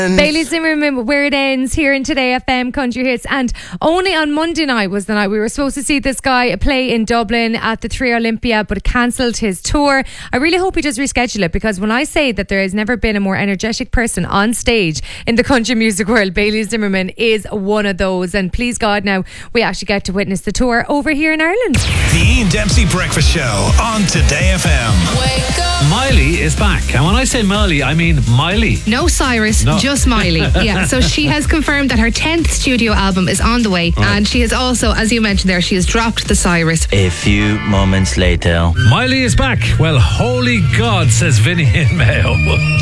Bailey Zimmerman, Where It Ends, here in Today FM Country Hits. And only on Monday night was the night we were supposed to see this guy play in Dublin at the 3 Olympia, but cancelled his tour. I really hope he does reschedule it, because when I say that there has never been a more energetic person on stage in the country music world, Bailey Zimmerman is one of those. And please God, now we actually get to witness the tour over here in Ireland. The Ian Dempsey Breakfast Show on Today FM. Wake up. Miley is back. And when I say Miley, I mean Miley. No Cyrus, just Miley. Yeah, so she has confirmed that her 10th studio album is on the way. Right. And she has also, as you mentioned there, she has dropped the Cyrus. A few moments later. Miley is back. Well, holy God, says Vinny in Mayo.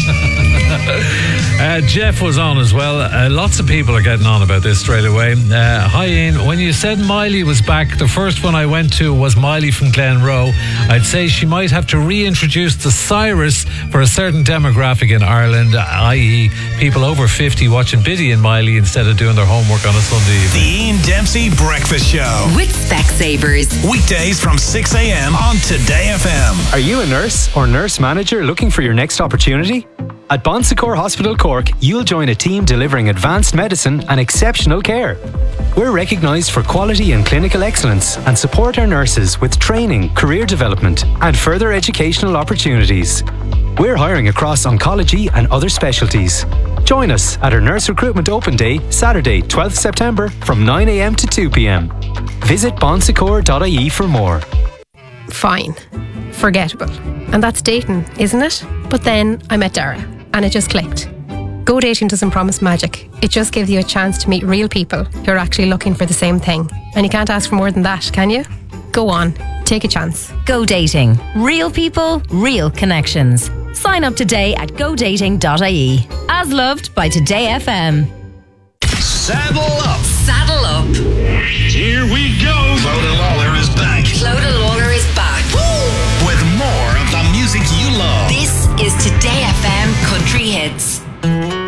Jeff was on as well. Lots of people are getting on about this straight away. Hi Ian, when you said Miley was back, the first one I went to was Miley from Glenroe. I'd say she might have to reintroduce the Cyrus for a certain demographic in Ireland, i.e. people over 50 watching Biddy and Miley instead of doing their homework on a Sunday evening. The Ian Dempsey Breakfast Show with Specsavers. Weekdays from 6 a.m. on Today FM. Are you a nurse or nurse manager looking for your next opportunity? At Bon Secours Hospital Cork, you'll join a team delivering advanced medicine and exceptional care. We're recognised for quality and clinical excellence and support our nurses with training, career development and further educational opportunities. We're hiring across oncology and other specialties. Join us at our Nurse Recruitment Open Day, Saturday, 12th September from 9 a.m. to 2 p.m. Visit bonsecours.ie for more. Fine. Forgettable. And that's dating, isn't it? But then I met Dara and it just clicked. Go Dating doesn't promise magic. It just gives you a chance to meet real people who are actually looking for the same thing. And you can't ask for more than that, can you? Go on. Take a chance. Go Dating. Real people, real connections. Sign up today at godating.ie. As loved by Today FM. Saddle up. Saddle up. Here we go.